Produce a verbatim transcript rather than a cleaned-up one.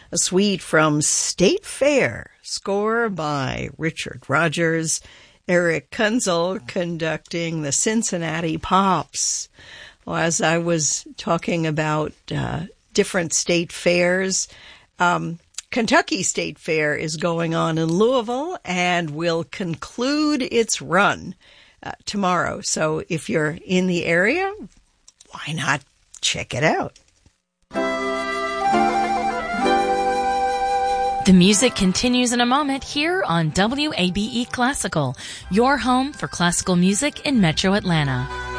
a suite from State Fair, score by Richard Rodgers, Eric Kunzel conducting the Cincinnati Pops. Well, as I was talking about uh, different state fairs, um, Kentucky State Fair is going on in Louisville and will conclude its run uh, tomorrow. So if you're in the area, why not check it out? The music continues in a moment here on W A B E Classical, your home for classical music in Metro Atlanta.